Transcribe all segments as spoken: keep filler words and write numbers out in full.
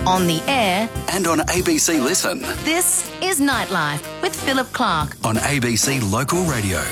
on the air and on A B C Listen. This is Nightlife with Philip Clark on A B C Local Radio.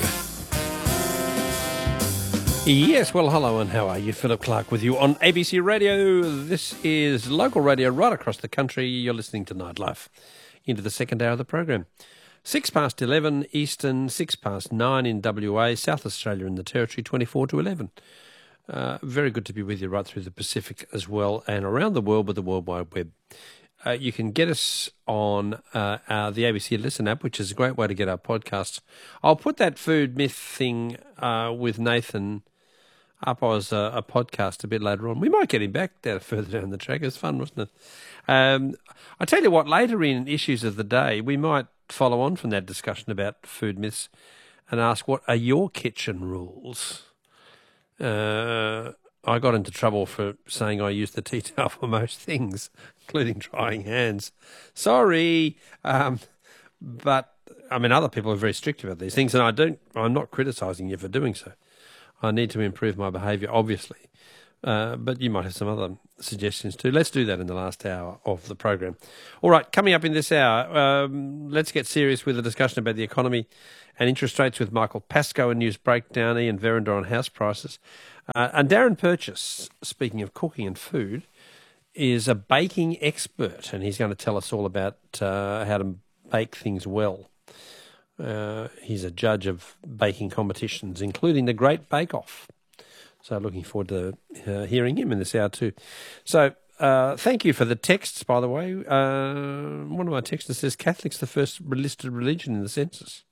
Yes, well, hello and how are you? Philip Clark with you on A B C Radio. This is local radio right across the country. You're listening to Nightlife into the second hour of the program. Six past eleven Eastern, six past nine in W A, South Australia and the Territory, twenty-four to eleven. Uh, very good to be with you right through the Pacific as well and around the world with the World Wide Web. Uh, you can get us on uh, our, the A B C Listen app, which is a great way to get our podcasts. I'll put that food myth thing uh, with Nathan up as a, a podcast a bit later on. We might get him back down further down the track. It was fun, wasn't it? Um, I tell you what, later in Issues of the Day, we might follow on from that discussion about food myths and ask, what are your kitchen rules? Uh, I got into trouble for saying I use the tea towel for most things, including drying hands. Sorry. Um, but, I mean, other people are very strict about these things, and I don't, I'm not criticising you for doing so. I need to improve my behaviour, obviously. Uh, but you might have some other suggestions too. Let's do that in the last hour of the program. All right, coming up in this hour, um, let's get serious with a discussion about the economy and interest rates with Michael Pascoe and News Breakdown, Ian Verinder on house prices. Uh, and Darren Purchase, speaking of cooking and food, is a baking expert, and he's going to tell us all about uh, how to bake things well. Uh, he's a judge of baking competitions, including the Great Bake Off. So looking forward to uh, hearing him in this hour too. So uh, thank you for the texts, by the way. Uh, one of my texters says Catholic's the first listed religion in the census.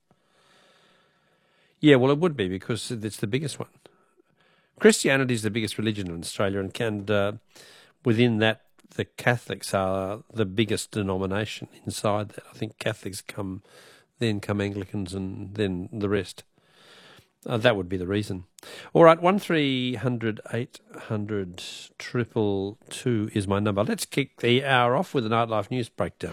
Yeah, well, it would be because it's the biggest one. Christianity is the biggest religion in Australia, and can, uh, within that, the Catholics are the biggest denomination inside that. I think Catholics come, then come Anglicans, and then the rest. Uh, that would be the reason. All right, one three hundred eight hundred triple two is my number. Let's kick the hour off with the Nightlife News Breakdown.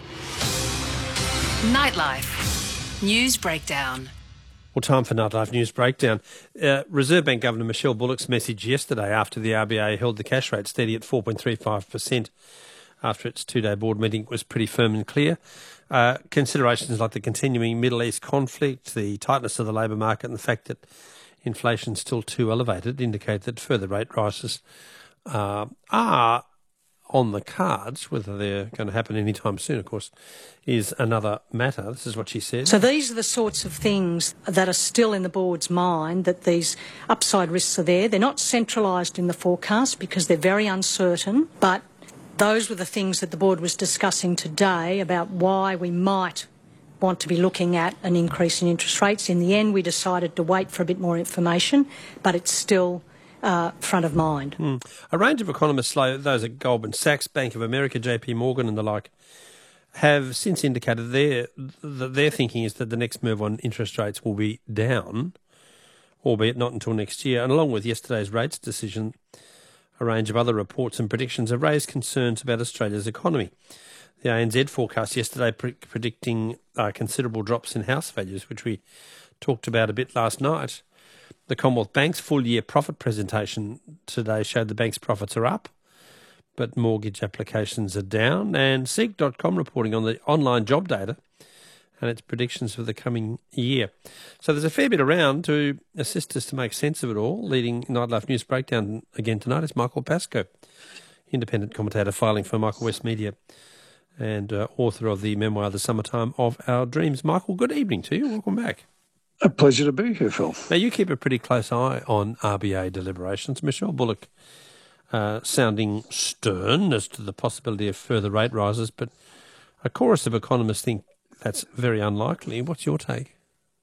Nightlife News Breakdown. Well, time for Nightlife News Breakdown. Uh, Reserve Bank Governor Michelle Bullock's message yesterday after the R B A held the cash rate steady at four point three five percent after its two-day board meeting was pretty firm and clear. Uh, considerations like the continuing Middle East conflict, the tightness of the labour market and the fact that inflation's still too elevated indicate that further rate rises uh, are on the cards. Whether they're going to happen anytime soon, of course, is another matter. This is what she said. So these are the sorts of things that are still in the board's mind, that these upside risks are there. They're not centralised in the forecast because they're very uncertain, but those were the things that the board was discussing today about why we might want to be looking at an increase in interest rates. In the end, we decided to wait for a bit more information, but it's still uh, front of mind. Mm. A range of economists, those at Goldman Sachs, Bank of America, J P Morgan and the like, have since indicated their, that their thinking is that the next move on interest rates will be down, albeit not until next year. And along with yesterday's rates decision, a range of other reports and predictions have raised concerns about Australia's economy. The A N Z forecast yesterday pre- predicting uh, considerable drops in house values, which we talked about a bit last night. The Commonwealth Bank's full-year profit presentation today showed the bank's profits are up, but mortgage applications are down. And Seek dot com reporting on the online job data and its predictions for the coming year. So there's a fair bit around to assist us to make sense of it all. Leading Nightlife News Breakdown again tonight is Michael Pascoe, independent commentator filing for Michael West Media and uh, author of the memoir The Summertime of Our Dreams. Michael, good evening to you. Welcome back. A pleasure to be here, Phil. Now, you keep a pretty close eye on R B A deliberations. Michelle Bullock uh, sounding stern as to the possibility of further rate rises, but a chorus of economists think that's very unlikely. What's your take?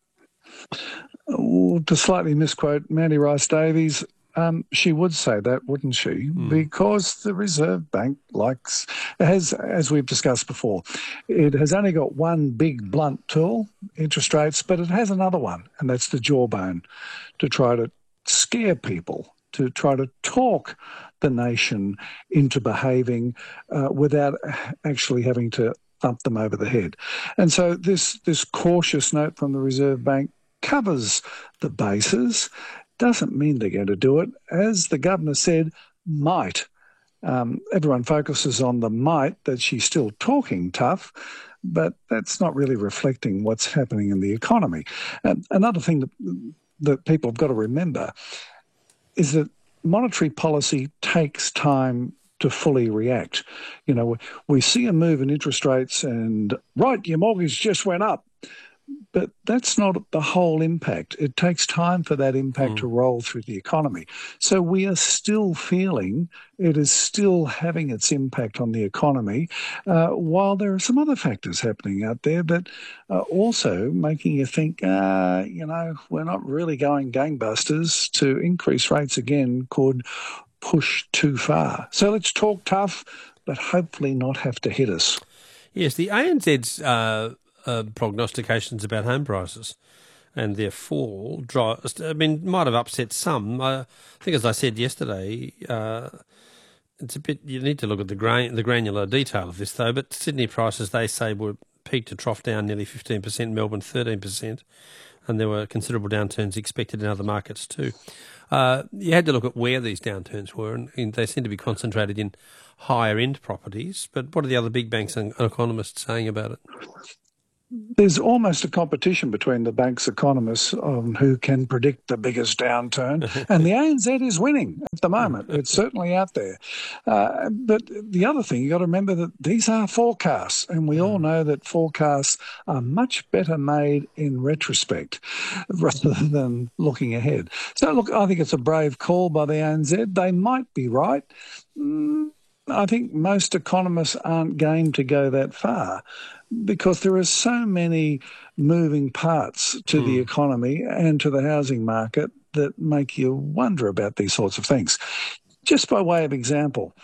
Well, to slightly misquote Mandy Rice-Davies, um, she would say that, wouldn't she? Mm. Because the Reserve Bank likes, has, as we've discussed before, it has only got one big blunt tool, interest rates, but it has another one, and that's the jawbone, to try to scare people, to try to talk the nation into behaving uh, without actually having to thump them over the head. And so this this cautious note from the Reserve Bank covers the bases, doesn't mean they're going to do it. As the Governor said, might Um, everyone focuses on the might, that she's still talking tough, but that's not really reflecting what's happening in the economy. And another thing that, that people have got to remember is that monetary policy takes time to fully react. You know, we see a move in interest rates and, right, your mortgage just went up. But that's not the whole impact. It takes time for that impact mm. to roll through the economy. So we are still feeling it is still having its impact on the economy, uh, while there are some other factors happening out there that are also making you think, uh, you know, we're not really going gangbusters. To increase rates again could push too far. So let's talk tough, but hopefully not have to hit us. Yes, the A N Z's uh, uh, prognostications about home prices and their fall, dry, I mean, might have upset some. I think, as I said yesterday, uh, it's a bit. You need to look at the grain, the granular detail of this, though. But Sydney prices, they say, were peak to trough down nearly fifteen percent, Melbourne thirteen percent, and there were considerable downturns expected in other markets too. Uh, you had to look at where these downturns were, and, and they seem to be concentrated in higher-end properties. But what are the other big banks and economists saying about it? There's almost a competition between the bank's economists on who can predict the biggest downturn, and the A N Z is winning at the moment. It's certainly out there. Uh, but the other thing, you've got to remember that these are forecasts, and we all know that forecasts are much better made in retrospect rather than looking ahead. So, look, I think it's a brave call by the A N Z. They might be right. Mm, I think most economists aren't game to go that far, because there are so many moving parts to mm. the economy and to the housing market that make you wonder about these sorts of things. Just by way of example,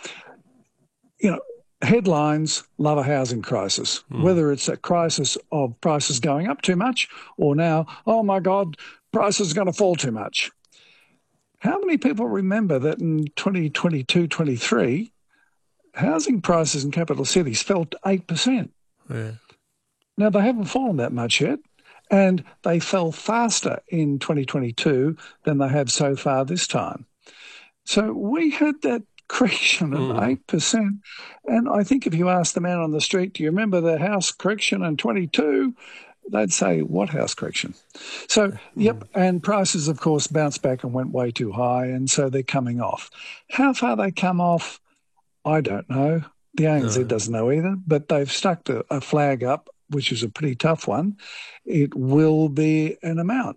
you know, headlines love a housing crisis, mm. whether it's a crisis of prices going up too much or now, oh my God, prices are going to fall too much. How many people remember that in twenty twenty-two twenty-three, housing prices in capital cities fell eight percent? Yeah. Now, they haven't fallen that much yet, and they fell faster in twenty twenty-two than they have so far this time. So we had that correction of mm. eight percent, and I think if you ask the man on the street, do you remember the house correction in twenty-two? They'd say, what house correction? So, yep, and prices, of course, bounced back and went way too high, and so they're coming off. How far they come off, I don't know. The A N Z no. doesn't know either, but they've stuck a, a flag up, which is a pretty tough one. It will be an amount.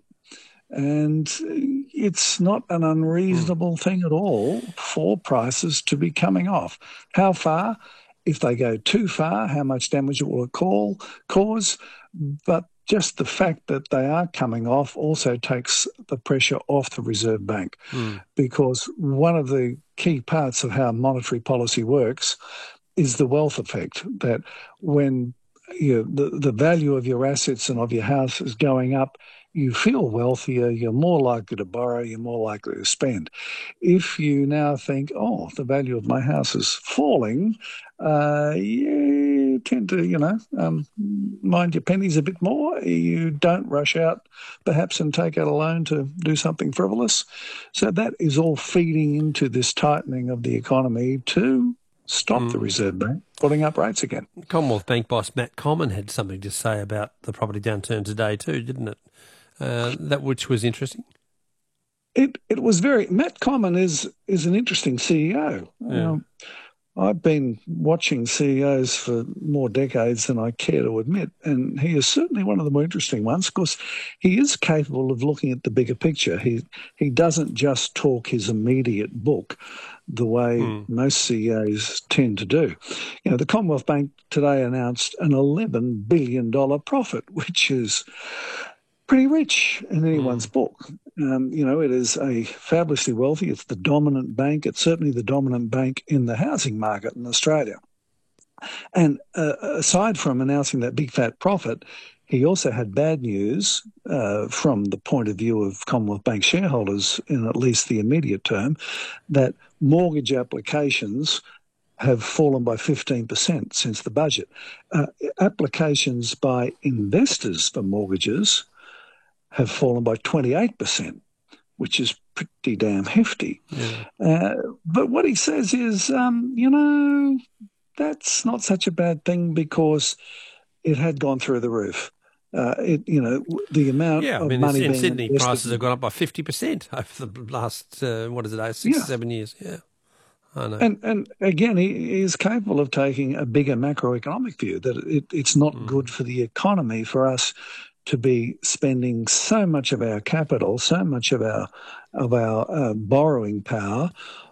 And it's not an unreasonable mm. thing at all for prices to be coming off. How far? If they go too far, how much damage it will call, cause. But just the fact that they are coming off also takes the pressure off the Reserve Bank, mm. because one of the key parts of how monetary policy works is the wealth effect, that when you know, the, the value of your assets and of your house is going up, you feel wealthier, you're more likely to borrow, you're more likely to spend. If you now think, oh, the value of my house is falling, uh, you tend to, you know, um, mind your pennies a bit more. You don't rush out perhaps and take out a loan to do something frivolous. So that is all feeding into this tightening of the economy to stop mm. the Reserve Bank putting up rates again. Commonwealth Bank boss Matt Comyn had something to say about the property downturn today too, didn't it? Uh, that which was interesting. It it was very. Matt Comyn is is an interesting C E O. Yeah. Um, I've been watching C E Os for more decades than I care to admit, and he is certainly one of the more interesting ones because he is capable of looking at the bigger picture. He he doesn't just talk his immediate book the way mm. most C E Os tend to do. You know, the Commonwealth Bank today announced an eleven billion dollars profit, which is pretty rich in anyone's mm. book. Um, you know, it is a fabulously wealthy, it's the dominant bank, it's certainly the dominant bank in the housing market in Australia. And uh, aside from announcing that big fat profit, he also had bad news uh, from the point of view of Commonwealth Bank shareholders in at least the immediate term, that mortgage applications have fallen by fifteen percent since the budget. Uh, applications by investors for mortgages have fallen by twenty-eight percent. which is pretty damn hefty. Yeah. Uh, but what he says is, um, you know, that's not such a bad thing because it had gone through the roof. Uh, it, you know, the amount Yeah, I of mean, money in being Sydney, invested prices in- have gone up by fifty percent over the last, uh, what is it, uh, six Yeah. or seven years. Yeah, I know. And and again, he is capable of taking a bigger macroeconomic view that it, it's not Mm. good for the economy for us to be spending so much of our capital, so much of our of our uh, borrowing power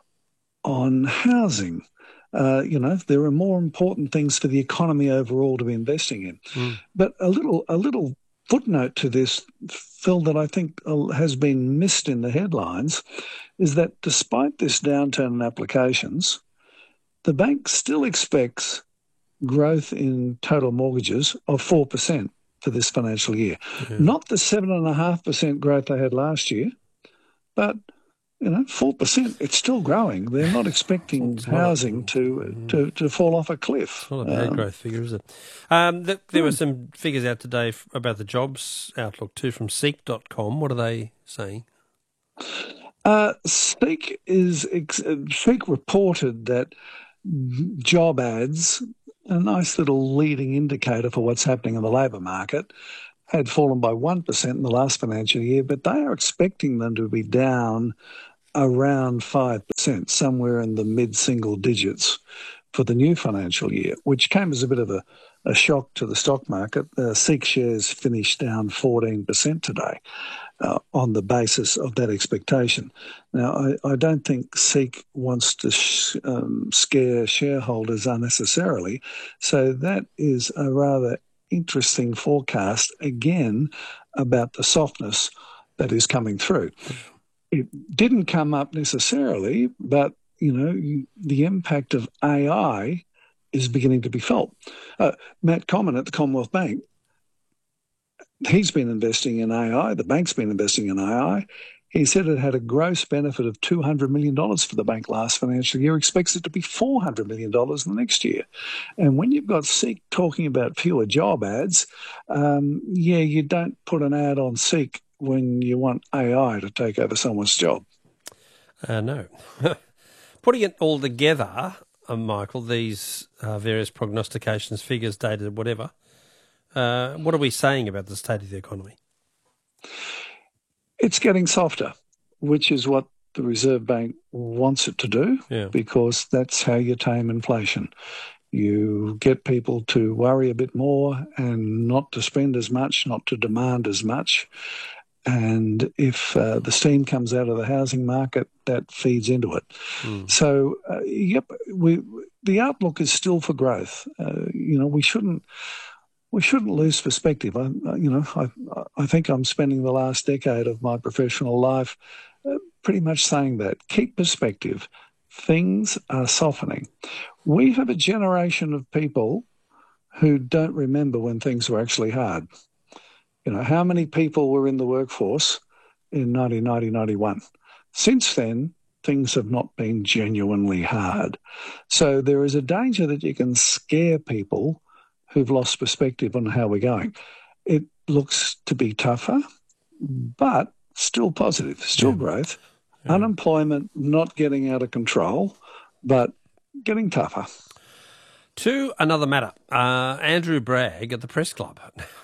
on housing. Uh, you know, there are more important things for the economy overall to be investing in. Mm. But a little a little footnote to this, Phil, that I think uh, has been missed in the headlines is that despite this downturn in applications, the bank still expects growth in total mortgages of four percent for this financial year. Yeah. Not the seven point five percent growth they had last year, but you know, four percent, it's still growing. They're not expecting It's not a- housing to, to, to fall off a cliff. Not a bad Um, growth figure, is it? Um, th- there were some figures out today f- about the jobs outlook too from seek dot com. What are they saying? Uh, Seek is ex- uh, Seek reported that job ads, a nice little leading indicator for what's happening in the labour market, had fallen by one percent in the last financial year, but they are expecting them to be down around five percent, somewhere in the mid-single digits for the new financial year, which came as a bit of a, a shock to the stock market. Uh, Seek shares finished down fourteen percent today uh, on the basis of that expectation. Now, I, I don't think Seek wants to sh- um, scare shareholders unnecessarily, so that is a rather interesting forecast, again, about the softness that is coming through. It didn't come up necessarily, but, you know, you, the impact of A I is beginning to be felt. Uh, Matt Common at the Commonwealth Bank, he's been investing in A I, the bank's been investing in A I. He said it had a gross benefit of two hundred million dollars for the bank last financial year, expects it to be four hundred million dollars in the next year. And when you've got Seek talking about fewer job ads, um, yeah, you don't put an ad on Seek when you want A I to take over someone's job. Uh, no. Putting it all together, uh, Michael, these uh, various prognostications, figures, data, whatever, uh, what are we saying about the state of the economy? It's getting softer, which is what the Reserve Bank wants it to do, Yeah. because that's how you tame inflation. You get people to worry a bit more and not to spend as much, not to demand as much. And if uh, the steam comes out of the housing market, that feeds into it. Mm. So, uh, yep, we the outlook is still for growth. Uh, you know, we shouldn't we shouldn't lose perspective. I, you know, I I think I'm spending the last decade of my professional life uh, pretty much saying that. Keep perspective. Things are softening. We have a generation of people who don't remember when things were actually hard. You know, how many people were in the workforce in nineteen ninety, ninety-one? Since then, things have not been genuinely hard. So there is a danger that you can scare people who've lost perspective on how we're going. It looks to be tougher, but still positive, still Yeah. growth. Yeah. Unemployment not getting out of control, but getting tougher. To another matter, uh, Andrew Bragg at the Press Club.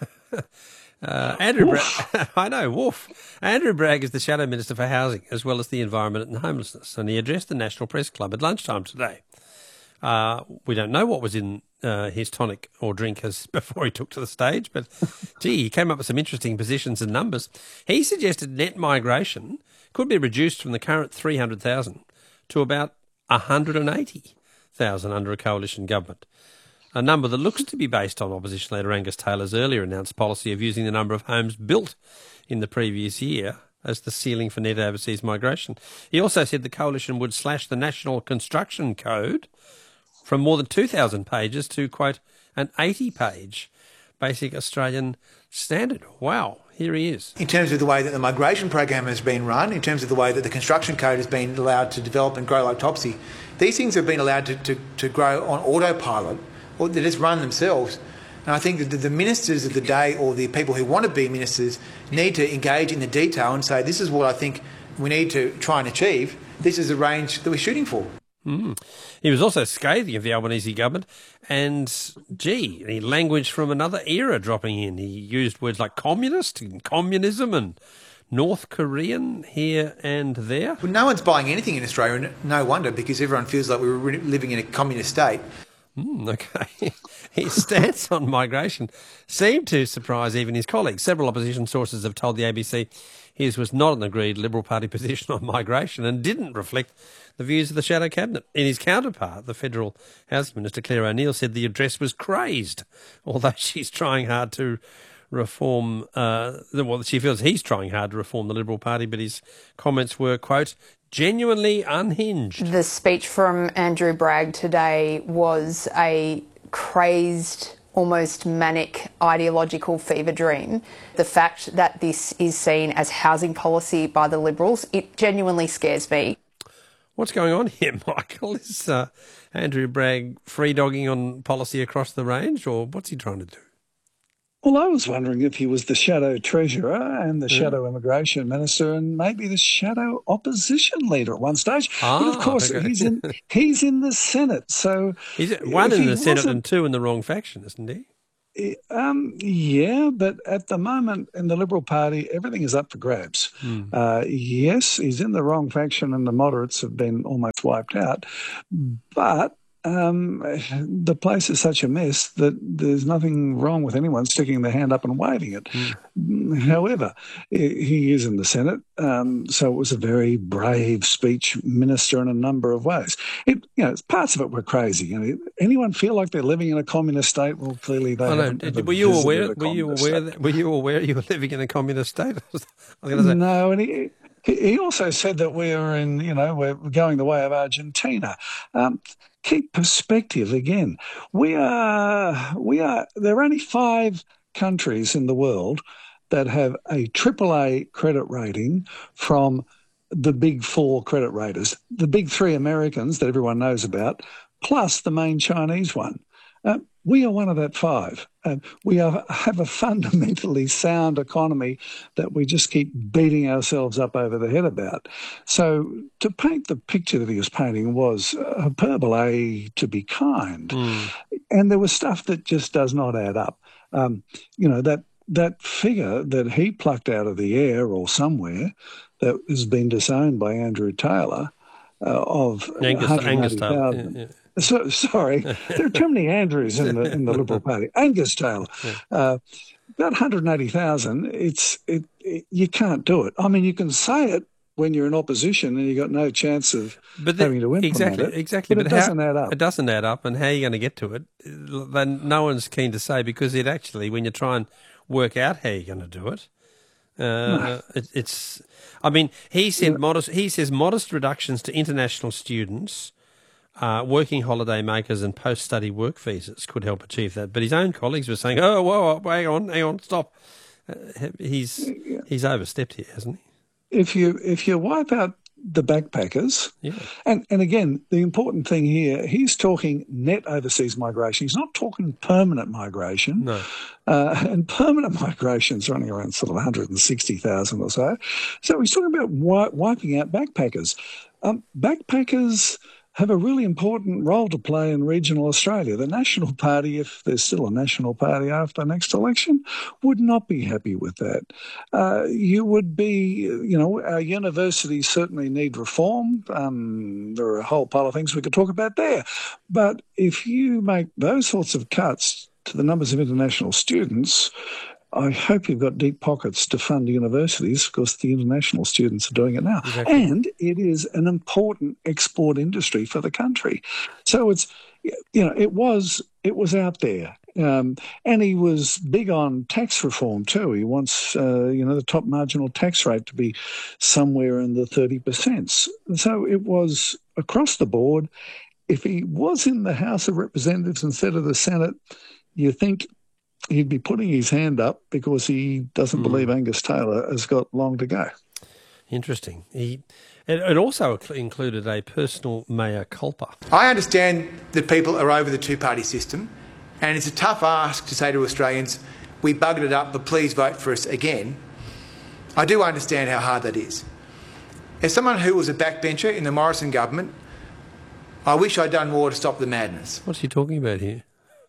Uh, Andrew Bragg, I know, woof. Andrew Bragg is the Shadow Minister for Housing as well as the Environment and Homelessness, and he addressed the National Press Club at lunchtime today. Uh, we don't know what was in uh, his tonic or drink as before he took to the stage, but gee, he came up with some interesting positions and numbers. He suggested net migration could be reduced from the current three hundred thousand to about one hundred eighty thousand under a coalition government. A number that looks to be based on opposition leader Angus Taylor's earlier announced policy of using the number of homes built in the previous year as the ceiling for net overseas migration. He also said the coalition would slash the National Construction Code from more than two thousand pages to, quote, an eighty-page basic Australian standard. Wow, here he is. In terms of the way that the migration program has been run, in terms of the way that the construction code has been allowed to develop and grow like Topsy, these things have been allowed to, to, to grow on autopilot, or they just run themselves. And I think that the, the ministers of the day, or the people who want to be ministers, need to engage in the detail and say, this is what I think we need to try and achieve, this is the range that we're shooting for. Mm. He was also scathing of the Albanese government and, gee, he language from another era dropping in. He used words like communist and communism and North Korean here and there. Well, no one's buying anything in Australia, and no wonder, because everyone feels like we were living in a communist state. Mm, okay. His stance on migration seemed to surprise even his colleagues. Several opposition sources have told the A B C his was not an agreed Liberal Party position on migration and didn't reflect the views of the shadow cabinet. In his counterpart, the Federal Housing Minister Claire O'Neil said the address was crazed, although she's trying hard to reform, uh, well, she feels he's trying hard to reform the Liberal Party, but his comments were, quote, genuinely unhinged. The speech from Andrew Bragg today was a crazed, almost manic ideological fever dream. The fact that this is seen as housing policy by the Liberals, it genuinely scares me. What's going on here, Michael? Is uh, Andrew Bragg free-dogging on policy across the range, or what's he trying to do? Well, I was wondering if he was the shadow treasurer and the Yeah. shadow immigration minister and maybe the shadow opposition leader at one stage. Ah, but of course, okay. he's in he's in the Senate, so He's one if in he the Senate wasn't- and two in the wrong faction, isn't he? Um, yeah, but at the moment in the Liberal Party, everything is up for grabs. Mm. Uh, yes, he's in the wrong faction and the moderates have been almost wiped out. But um, the place is such a mess that there's nothing wrong with anyone sticking their hand up and waving it. Mm. However, he is in the Senate, um, so it was a very brave speech, minister, in a number of ways. It, you know, parts of it were crazy. You know, anyone feel like they're living in a communist state? Well, clearly they I know. haven't ever Were you visited aware? a Were you communist aware? state. That, were you aware you were living in a communist state? I was going to say. No, and he, he also said that we're in, you know, we're going the way of Argentina. Um, keep perspective again. We are, we are. There are only five countries in the world that have a triple A credit rating from the big four credit raters, the big three Americans that everyone knows about, plus the main Chinese one. Uh, we are one of that five. Uh, we are, have a fundamentally sound economy that we just keep beating ourselves up over the head about. So to paint the picture that he was painting was hyperbole to be kind. Mm. And there was stuff that just does not add up. Um, you know, that that figure that he plucked out of the air or somewhere that has been disowned by Andrew Taylor uh, of Angus, Angus Taylor. Yeah, yeah. So, sorry, there are too many Andrews in the in the Liberal Party. Angus Taylor, Yeah. uh, about one hundred eighty thousand. It's it, it. You can't do it. I mean, you can say it when you're in opposition and you've got no chance of But the, having to implement exactly, it. exactly. But, But it how- doesn't add up. It doesn't add up, and how are you going to get to it? Then no one's keen to say, because it actually, when you try and work out how you're going to do it, uh, it, it's. I mean, he said modest. He says modest reductions to international students, uh, working holiday makers, and post-study work visas could help achieve that. But his own colleagues were saying, "Oh, whoa, whoa, hang on, hang on, stop." Uh, he's he's overstepped here, hasn't he? If you if you wipe out the backpackers, Yeah. and and again, the important thing here, he's talking net overseas migration. He's not talking permanent migration. No. Uh, and permanent migration is running around sort of one hundred sixty thousand or so. So he's talking about wi- wiping out backpackers. Um, backpackers have a really important role to play in regional Australia. The National Party, if there's still a National Party after the next election, would not be happy with that. Uh, you would be, you know, our universities certainly need reform. Um, there are a whole pile of things we could talk about there. But if you make those sorts of cuts to the numbers of international students, I hope you've got deep pockets to fund universities, because the international students are doing it now. Exactly. And it is an important export industry for the country. So it's, you know, it was it was out there. Um, and he was big on tax reform too. He wants, uh, you know, the top marginal tax rate to be somewhere in the thirty percent. So it was across the board. If he was in the House of Representatives instead of the Senate, you think he'd be putting his hand up because he doesn't mm. believe Angus Taylor has got long to go. Interesting. He, it, it also included a personal mea culpa. I understand that people are over the two-party system, and it's a tough ask to say to Australians, we buggered it up, but please vote for us again. I do understand how hard that is. As someone who was a backbencher in the Morrison government, I wish I'd done more to stop the madness. What's he talking about here?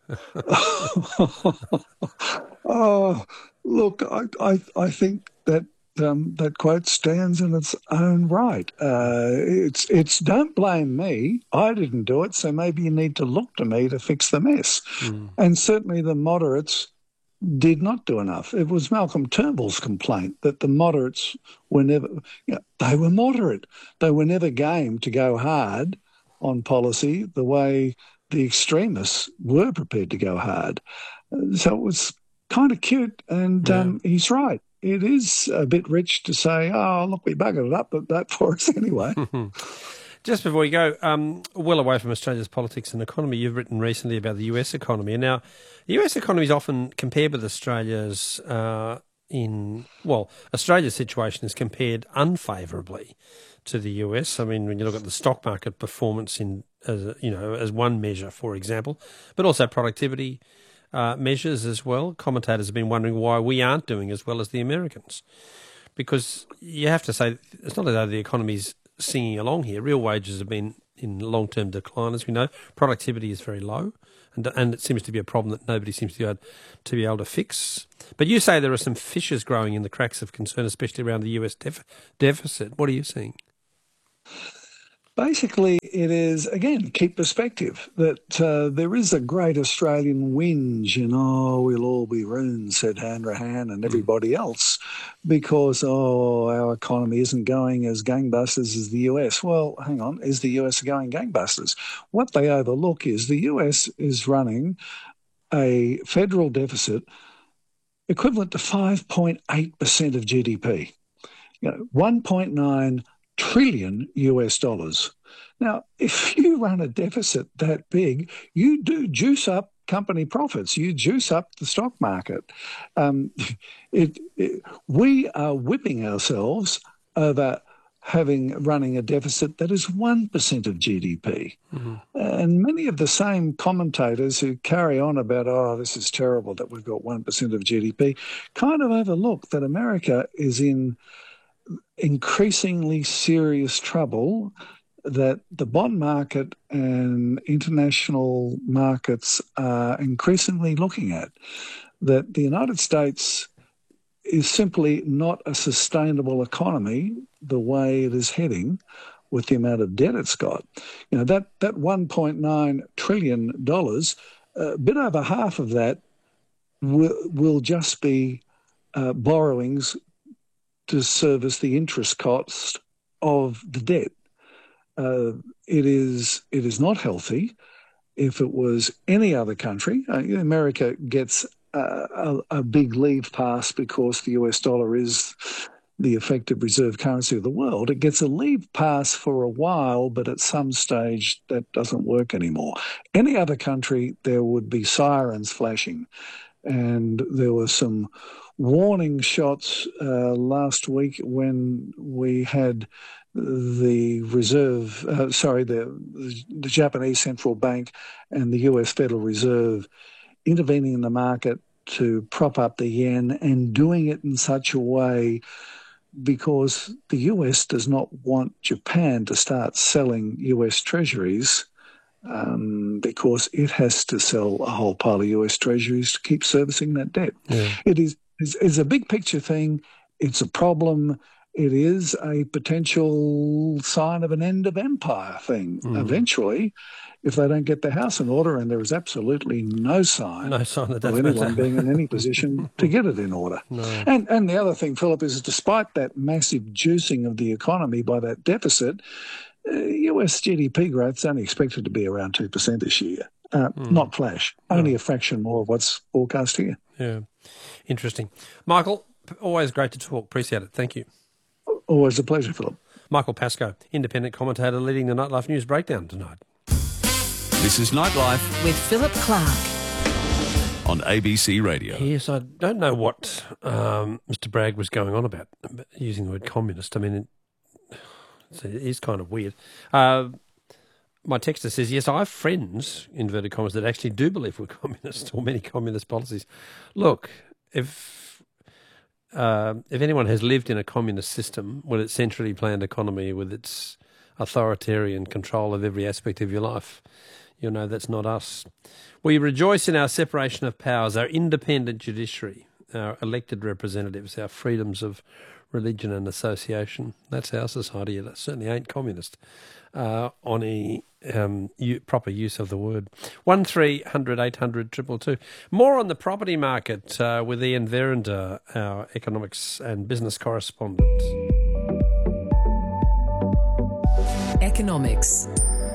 Oh, look, I, I, I think that um, that quote stands in its own right. Uh, it's, it's don't blame me. I didn't do it, so maybe you need to look to me to fix the mess. Mm. And certainly the moderates did not do enough. It was Malcolm Turnbull's complaint that the moderates were never, you know, they were moderate. They were never game to go hard on policy the way the extremists were prepared to go hard. So it was kind of cute, and yeah. um, he's right. It is a bit rich to say, oh, look, we buggered it up, but that for us anyway. Just before you go, um, well away from Australia's politics and economy, you've written recently about the U S economy. And now, the U S economy is often compared with Australia's uh, in, well, Australia's situation is compared unfavourably to the U S. I mean, when you look at the stock market performance in, as a, you know, as one measure, for example, but also productivity uh, measures as well. Commentators have been wondering why we aren't doing as well as the Americans, because you have to say it's not as though the economy's singing along here. Real wages have been in long-term decline, as we know. Productivity is very low, and and it seems to be a problem that nobody seems to be able to, be able to fix. But you say there are some fissures growing in the cracks of concern, especially around the U S def- deficit. What are you seeing? Basically, it is, again, keep perspective, that uh, there is a great Australian whinge and, oh, we'll all be ruined, said Hanrahan and everybody else, because, oh, our economy isn't going as gangbusters as the U S. Well, hang on, is the U S going gangbusters? What they overlook is the U S is running a federal deficit equivalent to five point eight percent of G D P, you know, one point nine trillion U S dollars. Now, if you run a deficit that big, you do juice up company profits. You juice up the stock market. Um, it, it, we are whipping ourselves over having running a deficit that is one percent of G D P. Mm-hmm. And many of the same commentators who carry on about, oh, this is terrible that we've got one percent of G D P, kind of overlook that America is in increasingly serious trouble, that the bond market and international markets are increasingly looking at, that the United States is simply not a sustainable economy the way it is heading with the amount of debt it's got. You know, that, that one point nine trillion dollars, a bit over half of that will, will just be uh, borrowings to service the interest cost of the debt. Uh, it is it is not healthy. If it was any other country, uh, America gets uh, a, a big leave pass because the U S dollar is the effective reserve currency of the world. It gets a leave pass for a while, but at some stage that doesn't work anymore. Any other country, there would be sirens flashing. And there were some warning shots uh, last week when we had the reserve, uh, sorry, the, the Japanese central bank and the U S Federal Reserve intervening in the market to prop up the yen, and doing it in such a way because the U S does not want Japan to start selling U S treasuries, um, because it has to sell a whole pile of U S treasuries to keep servicing that debt. Yeah. It is it's, it's a big picture thing. It's a problem. It is a potential sign of an end of empire thing mm. eventually, if they don't get their house in order, and there is absolutely no sign, no sign that of anyone being in any position to get it in order. No. And and the other thing, Philip, is despite that massive juicing of the economy by that deficit, uh, U S G D P growth is only expected to be around two percent this year. Uh, mm. Not flash, only no. a fraction more of what's forecast here. Yeah, interesting. Michael, always great to talk. Appreciate it. Thank you. Always a pleasure, Philip. Michael Pascoe, independent commentator leading the Nightlife News Breakdown tonight. This is Nightlife with Philip Clark on A B C Radio. Yes, I don't know what um, Mister Bragg was going on about, using the word communist. I mean, it, it is kind of weird. Uh, my texter says, yes, I have friends, inverted commas, that actually do believe we're communists, or many communist policies. Look, if uh, if anyone has lived in a communist system with its centrally planned economy, with its authoritarian control of every aspect of your life, you'll know that's not us. We rejoice in our separation of powers, our independent judiciary, our elected representatives, our freedoms of religion and association. That's our society. That certainly ain't communist uh, on a um, u- proper use of the word. One three hundred eight hundred two two two. More on the property market uh, with Ian Verender, our economics and business correspondent. Economics.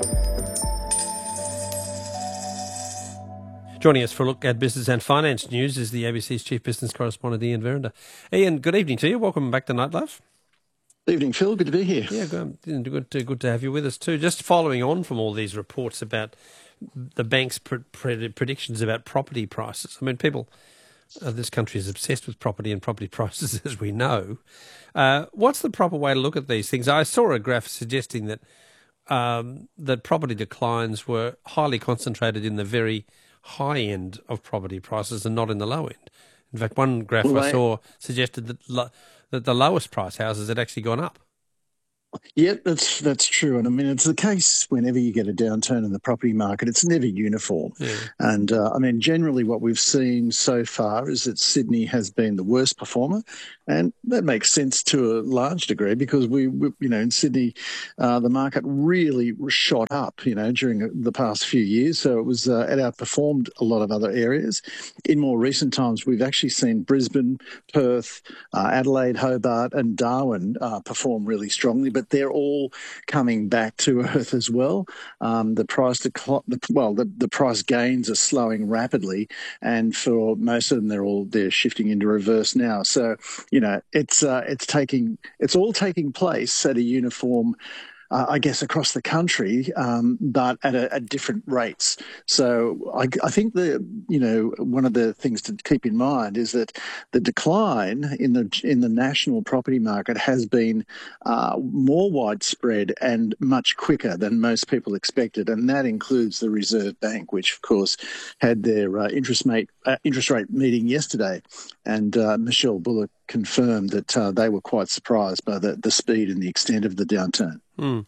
Joining us for a look at business and finance news is the A B C's chief business correspondent, Ian Verender. Ian, good evening to you. Welcome back to Nightlife. Evening, Phil. Good to be here. Yeah, good, good, to, good to have you with us too. Just following on from all these reports about the bank's pre- pre- predictions about property prices. I mean, people, uh, this country is obsessed with property and property prices, as we know. Uh, what's the proper way to look at these things? I saw a graph suggesting that um, that property declines were highly concentrated in the very high end of property prices and not in the low end. In fact, one graph well, I saw suggested that lo- that the lowest price houses had actually gone up. Yeah, that's that's true. And I mean, it's the case whenever you get a downturn in the property market, it's never uniform. Yeah. And uh, I mean, generally what we've seen so far is that Sydney has been the worst performer. And that makes sense to a large degree because we, we you know, in Sydney, uh, the market really shot up, you know, during the past few years. So it was, uh, it outperformed a lot of other areas. In more recent times, we've actually seen Brisbane, Perth, uh, Adelaide, Hobart and Darwin uh, perform really strongly, but they're all coming back to earth as well. Um, the price, decl- the, well, the, the price gains are slowing rapidly, and for most of them, they're all they're shifting into reverse now. So, you know, it's uh, it's taking it's all taking place at a uniform, Uh, I guess, across the country, um, but at, a, at different rates. So I, I think the you know one of the things to keep in mind is that the decline in the in the national property market has been uh, more widespread and much quicker than most people expected, and that includes the Reserve Bank, which of course had their uh, interest rate uh, interest rate meeting yesterday, and uh, Michelle Bullock confirmed that uh, they were quite surprised by the, the speed and the extent of the downturn. Mm.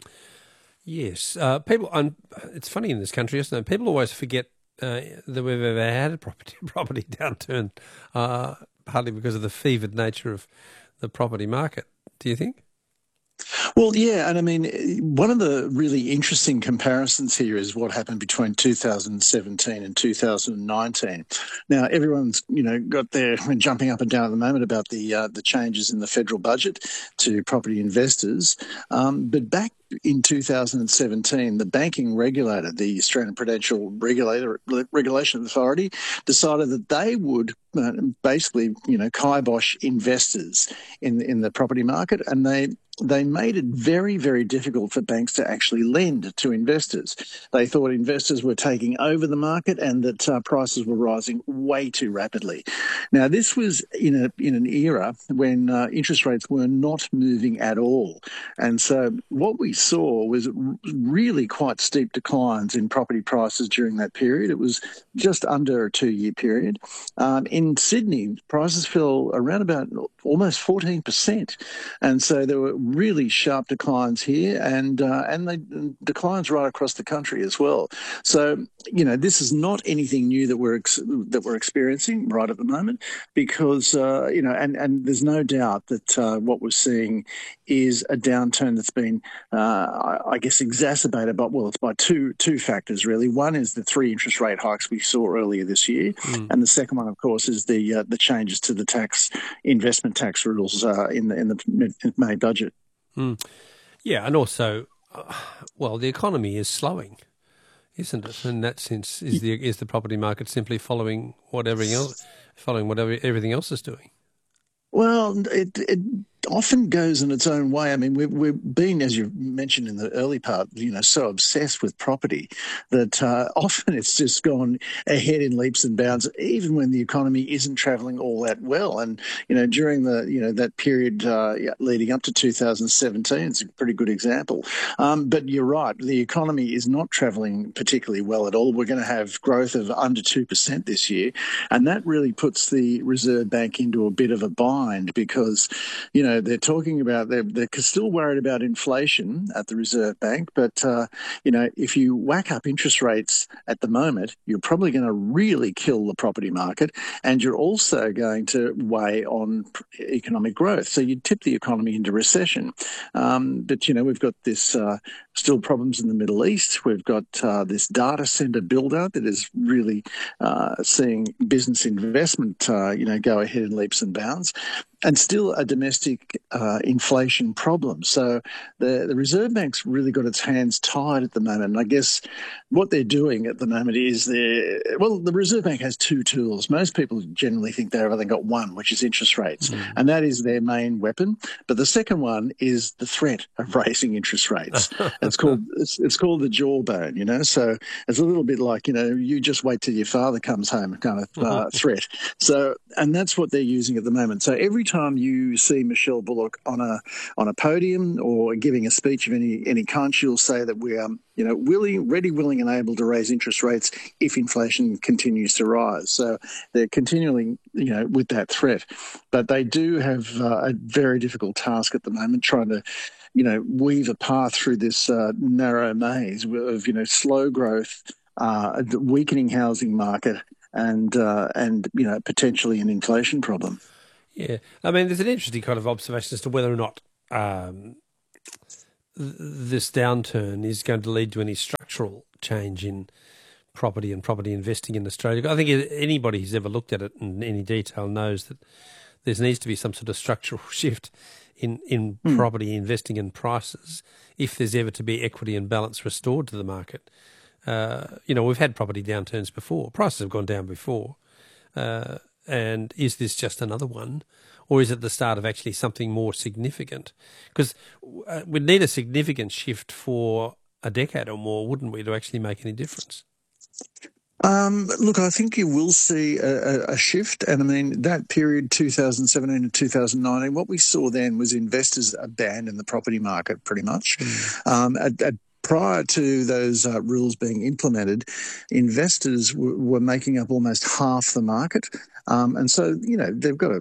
Yes. Uh, people. Um, it's funny in this country, isn't it? People always forget uh, that we've ever had a property property downturn, uh, partly because of the fevered nature of the property market. Do you think? Well, yeah, and I mean, one of the really interesting comparisons here is what happened between two thousand seventeen and two thousand nineteen. Now, everyone's, you know, got their jumping up and down at the moment about the uh, the changes in the federal budget to property investors, um, but back in two thousand seventeen, the banking regulator, the Australian Prudential Regulator Regulation Authority, decided that they would uh, basically, you know, kibosh investors in in the property market, and they they made it very, very difficult for banks to actually lend to investors. They thought investors were taking over the market and that uh, prices were rising way too rapidly. Now, this was in a in an era when uh, interest rates were not moving at all, and so what we saw was really quite steep declines in property prices during that period. It was just under a two-year period. Um, in Sydney, prices fell around about almost fourteen percent, and so there were really sharp declines here, and uh, and they declines right across the country as well. So, you know, this is not anything new that we're ex- that we're experiencing right at the moment, because uh, you know, and and there's no doubt that uh, what we're seeing is a downturn that's been, uh, I, I guess, exacerbated by well, it's by two two factors really. One is the three interest rate hikes we saw earlier this year, mm. and the second one, of course, is the uh, the changes to the tax investment tax rules uh, in the in the May budget. Mm. Yeah, and also, uh, well, the economy is slowing, isn't it? In that sense, is the is the property market simply following what everything else, following whatever everything else is doing? Well, it it often goes in its own way. I mean, we've, we've been, as you mentioned in the early part, you know, so obsessed with property that uh, often it's just gone ahead in leaps and bounds, even when the economy isn't travelling all that well. And, you know, during the, you know, that period uh, leading up to two thousand seventeen, it's a pretty good example. Um, but you're right, the economy is not travelling particularly well at all. We're going to have growth of under two percent this year, and that really puts the Reserve Bank into a bit of a bind because, you know, they're talking about, they're, they're still worried about inflation at the Reserve Bank, but, uh, you know, if you whack up interest rates at the moment, you're probably going to really kill the property market, and you're also going to weigh on economic growth. So you tip the economy into recession. Um, but, you know, we've got this uh, still problems in the Middle East. We've got uh, this data centre build-out that is really uh, seeing business investment, uh, you know, go ahead in leaps and bounds, and still a domestic uh, inflation problem. So the, the Reserve Bank's really got its hands tied at the moment. And I guess what they're doing at the moment is they're, well, the Reserve Bank has two tools. Most people generally think they've only got one, which is interest rates, mm. and that is their main weapon. But the second one is the threat of raising interest rates. it's called it's, it's called the jawbone, you know. So it's a little bit like, you know, you just wait till your father comes home kind of uh, threat. So, and that's what they're using at the moment. So every time you see Michelle Bullock on a on a podium or giving a speech of any any kind, she'll say that we are, you know, willing, ready, willing, and able to raise interest rates if inflation continues to rise. So they're continually, you know, with that threat. But they do have uh, a very difficult task at the moment, trying to, you know, weave a path through this uh, narrow maze of, you know, slow growth, uh, a weakening housing market, and uh, and you know, potentially an inflation problem. Yeah, I mean, there's an interesting kind of observation as to whether or not um, th- this downturn is going to lead to any structural change in property and property investing in Australia. I think anybody who's ever looked at it in any detail knows that there needs to be some sort of structural shift in, in mm. property investing and prices if there's ever to be equity and balance restored to the market. Uh, you know, we've had property downturns before. Prices have gone down before. Uh, and is this just another one, or is it the start of actually something more significant? Because uh, we'd need a significant shift for a decade or more, wouldn't we, to actually make any difference? Um, look, I think you will see a, a shift. And I mean, that period, two thousand seventeen to two thousand nineteen, what we saw then was investors abandon the property market pretty much. Mm. Um, at, at Prior to those uh, rules being implemented, investors w- were making up almost half the market. Um, and so, you know, they've got a,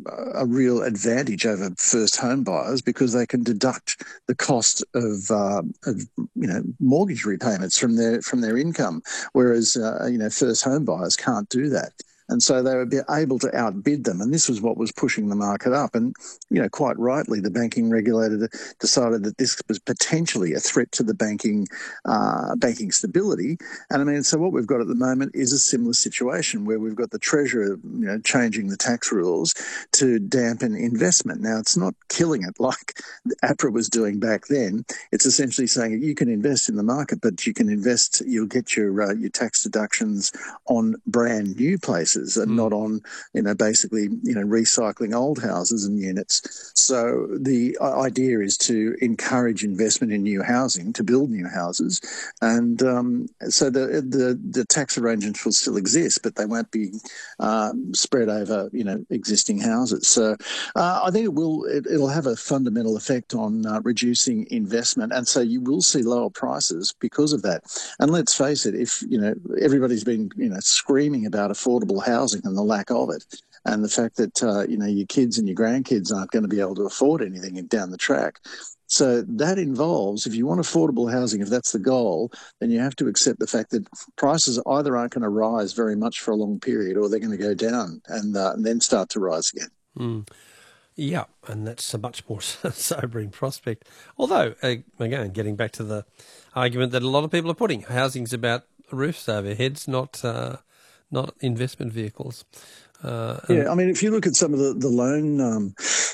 a real advantage over first home buyers because they can deduct the cost of, uh, of you know, mortgage repayments from their from their income, whereas, uh, you know, first home buyers can't do that. And so they would be able to outbid them. And this was what was pushing the market up. And, you know, quite rightly, the banking regulator decided that this was potentially a threat to the banking uh, banking stability. And I mean, so what we've got at the moment is a similar situation where we've got the Treasurer, you know, changing the tax rules to dampen investment. Now, it's not killing it like APRA was doing back then. It's essentially saying you can invest in the market, but you can invest, you'll get your uh, your tax deductions on brand new places. And mm. not on, you know, basically, you know, recycling old houses and units. So the idea is to encourage investment in new housing, to build new houses, and um, so the, the the tax arrangements will still exist, but they won't be um, spread over, you know, existing houses. So uh, I think it will it, it'll have a fundamental effect on uh, reducing investment, and so you will see lower prices because of that. And let's face it, if you know everybody's been you know screaming about affordable housing and the lack of it, and the fact that uh, you know your kids and your grandkids aren't going to be able to afford anything down the track. So that involves, if you want affordable housing, if that's the goal, then you have to accept the fact that prices either aren't going to rise very much for a long period, or they're going to go down and, uh, and then start to rise again. Mm. Yeah, and that's a much more sobering prospect. Although, again, getting back to the argument that a lot of people are putting, housing's about roofs over heads, not uh, not investment vehicles. Uh, yeah, I mean, if you look at some of the, the loan um,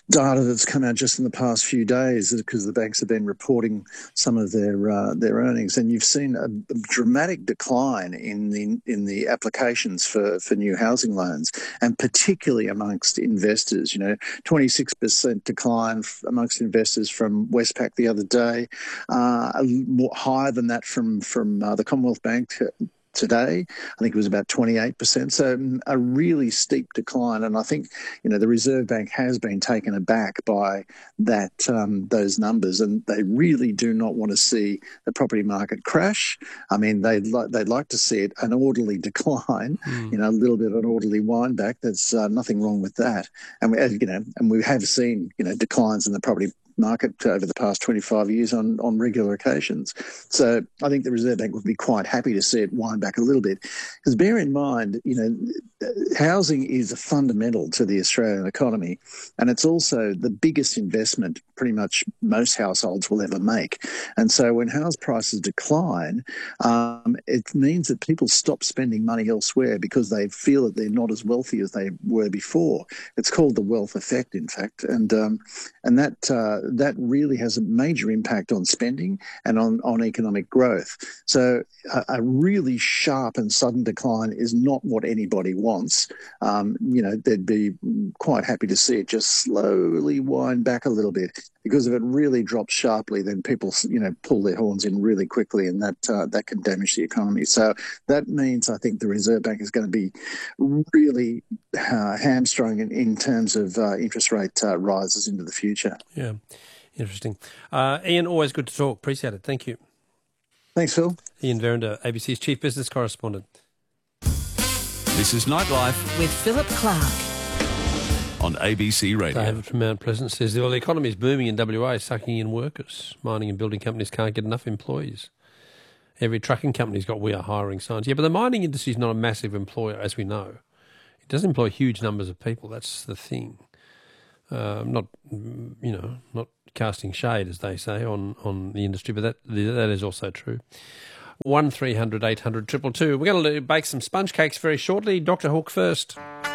data that's come out just in the past few days because the banks have been reporting some of their uh, their earnings, and you've seen a, a dramatic decline in the in the applications for, for new housing loans, and particularly amongst investors. You know, twenty-six percent decline amongst investors from Westpac the other day, uh, more, higher than that from from uh, the Commonwealth Bank today. I think it was about twenty-eight percent. So a really steep decline. And I think, you know, the Reserve Bank has been taken aback by that, um, those numbers, and they really do not want to see the property market crash. I mean, they'd, li- they'd like to see it an orderly decline, mm. you know, a little bit of an orderly wind back. There's uh, nothing wrong with that. And we, you know, and we have seen, you know, declines in the property market over the past twenty-five years on, on regular occasions. So I think the Reserve Bank would be quite happy to see it wind back a little bit. Because bear in mind, you know, housing is a fundamental to the Australian economy, and it's also the biggest investment pretty much most households will ever make. And so when house prices decline, um, it means that people stop spending money elsewhere because they feel that they're not as wealthy as they were before. It's called the wealth effect, in fact. And um, and that uh, that really has a major impact on spending and on, on economic growth. So a, a really sharp and sudden decline is not what anybody wants. Um, you know, they'd be quite happy to see it just slowly wind back a little bit, because if it really drops sharply, then people, you know, pull their horns in really quickly, and that uh, that can damage the economy. So that means I think the Reserve Bank is going to be really uh, hamstrung in, in terms of uh, interest rate uh, rises into the future. Yeah, interesting. Uh, Ian, always good to talk. Appreciate it. Thank you. Thanks, Phil. Ian Verinder, A B C's Chief Business Correspondent. This is Nightlife With Philip Clark. on A B C Radio. David from Mount Pleasant says, well, the economy is booming in W A, sucking in workers. Mining and building companies can't get enough employees. Every trucking company's got "we are hiring" signs. Yeah, but the mining industry is not a massive employer, as we know. It does employ huge numbers of people. That's the thing. Uh, not, you know, not casting shade, as they say, on, on the industry, but that that is also true. One three hundred eight hundred two two two. We're going to bake some sponge cakes very shortly. Doctor Hook first.